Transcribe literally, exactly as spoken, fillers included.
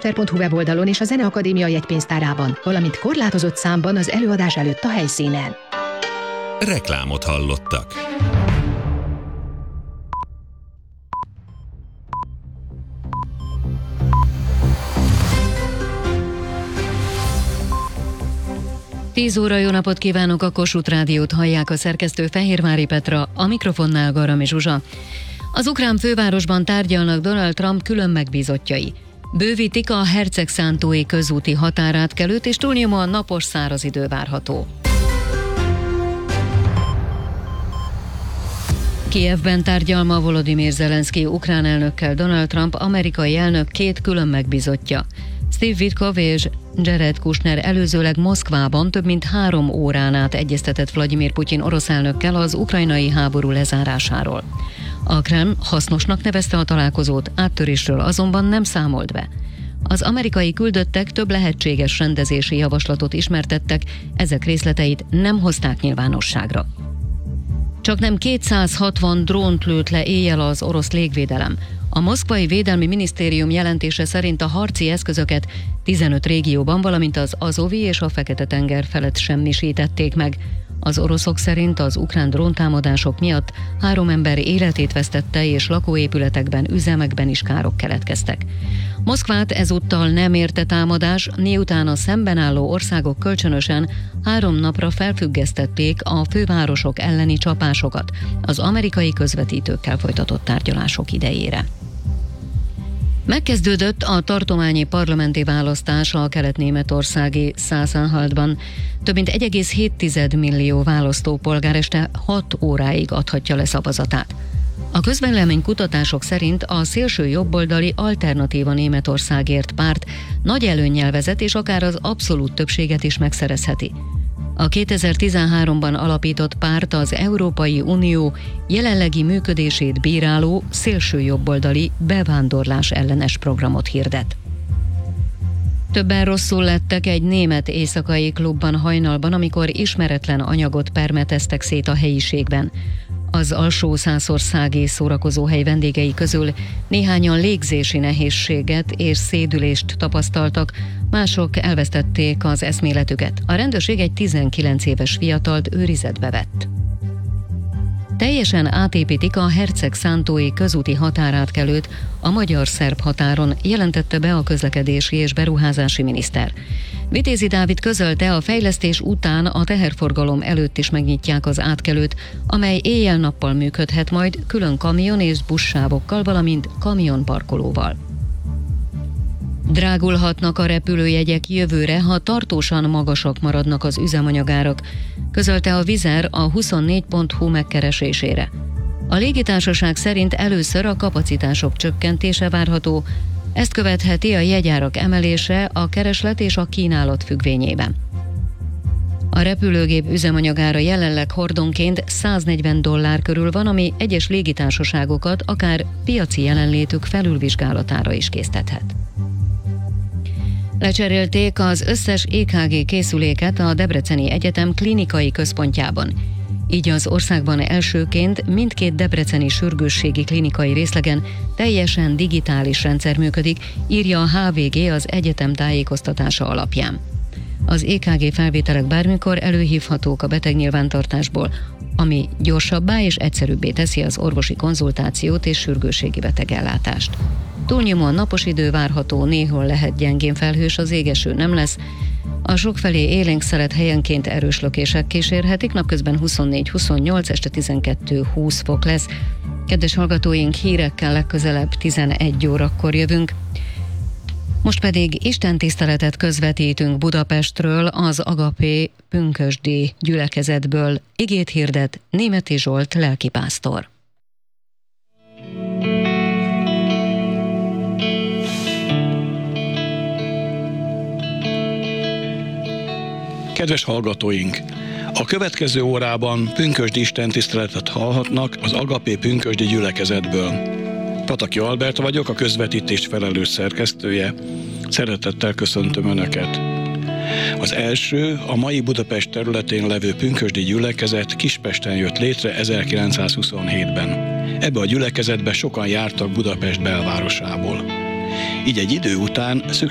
zenemester pont hu weboldalon és a Zeneakadémia jegypénztárában, valamint korlátozott számban az előadás előtt a helyszínen. Reklámot hallottak. tíz óra, jó napot kívánok, a Kossuth Rádiót hallják, a szerkesztő Fehérvári Petra, a mikrofonnál Garami Zsuzsa. Az ukrán fővárosban tárgyalnak Donald Trump külön megbízottjai. Bővítik a Hercegszántói közúti határátkelőt, és túlnyomóan napos, száraz idő várható. Kijevben tárgyal ma Volodymyr Zelenszky ukrán elnökkel Donald Trump amerikai elnök két külön megbízottja. Steve Witkoff és Jared Kushner előzőleg Moszkvában több mint három órán át egyeztetett Vladimir Putyin orosz elnökkel az ukrajnai háború lezárásáról. A Kreml hasznosnak nevezte a találkozót, áttörésről azonban nem számolt be. Az amerikai küldöttek több lehetséges rendezési javaslatot ismertettek, ezek részleteit nem hozták nyilvánosságra. Csaknem kétszázhatvan drónt lőtt le éjjel az orosz légvédelem. A moszkvai védelmi minisztérium jelentése szerint a harci eszközöket tizenöt régióban, valamint az Azovi és a Fekete-tenger felett semmisítették meg. Az oroszok szerint az ukrán dróntámadások miatt három ember életét vesztette, és lakóépületekben, üzemekben is károk keletkeztek. Moszkvát ezúttal nem érte támadás, miután a szemben álló országok kölcsönösen három napra felfüggesztették a fővárosok elleni csapásokat az amerikai közvetítőkkel folytatott tárgyalások idejére. Megkezdődött a tartományi parlamenti választás a kelet-németországi Sachsen-Anhaltban. Több mint egy egész hét millió választópolgár este hat óráig adhatja le szavazatát. A közvéleménykutatások szerint a szélső jobboldali Alternatíva Németországért párt nagy előnnyel vezet, és akár az abszolút többséget is megszerezheti. A kétezer-tizenháromban alapított párt az Európai Unió jelenlegi működését bíráló szélső jobboldali bevándorlás ellenes programot hirdet. Többen rosszul lettek egy német éjszakai klubban hajnalban, amikor ismeretlen anyagot permeteztek szét a helyiségben. Az alsó szászországi szórakozóhely vendégei közül néhányan légzési nehézséget és szédülést tapasztaltak, mások elvesztették az eszméletüket. A rendőrség egy tizenkilenc éves fiatalt őrizetbe vett. Teljesen átépítik a Hercegszántói közúti határátkelőt a magyar-szerb határon, jelentette be a közlekedési és beruházási miniszter. Vitézi Dávid közölte, a fejlesztés után a teherforgalom előtt is megnyitják az átkelőt, amely éjjel-nappal működhet majd külön kamion és buszsávokkal, valamint kamionparkolóval. Drágulhatnak a repülőjegyek jövőre, ha tartósan magasak maradnak az üzemanyagárak, közölte a Vizer a huszonnégy pont hu megkeresésére. A légitársaság szerint először a kapacitások csökkentése várható, ezt követheti a jegyárak emelése a kereslet és a kínálat függvényében. A repülőgép üzemanyagára jelenleg hordonként száznegyven dollár körül van, ami egyes légitársaságokat akár piaci jelenlétük felülvizsgálatára is késztethet. Lecserélték az összes é ká gé készüléket a Debreceni Egyetem klinikai központjában. Így az országban elsőként mindkét debreceni sürgősségi klinikai részlegen teljesen digitális rendszer működik, írja a há vé gé az egyetem tájékoztatása alapján. Az é ká gé felvételek bármikor előhívhatók a betegnyilvántartásból, ami gyorsabbá és egyszerűbbé teszi az orvosi konzultációt és sürgősségi betegellátást. Túlnyomóan napos idő várható, néhol lehet gyengén felhős, az égeső nem lesz. A sokfelé élénk szelet helyenként erős lökések kísérhetik, napközben huszonnégy-huszonnyolc, este tizenkettő-húsz fok lesz. Kedves hallgatóink, hírekkel legközelebb tizenegy órakor jövünk. Most pedig istentiszteletet közvetítünk Budapestről, az Agapé pünkösdi gyülekezetből. Igét hirdet Németi Zsolt lelkipásztor. Kedves hallgatóink! A következő órában pünkösdi istentiszteletet hallhatnak az Agapé pünkösdi gyülekezetből. Pataki Albert vagyok, a közvetítés felelős szerkesztője. Szeretettel köszöntöm Önöket! Az első, a mai Budapest területén levő pünkösdi gyülekezet Kispesten jött létre ezerkilencszázhuszonhétben. Ebbe a gyülekezetbe sokan jártak Budapest belvárosából. Így egy idő után